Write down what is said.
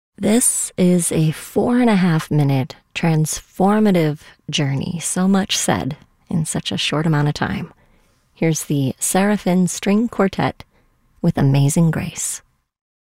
This is a 4.5 minute transformative journey. So much said in such a short amount of time. Here's the Seraphim String Quartet with Amazing Grace.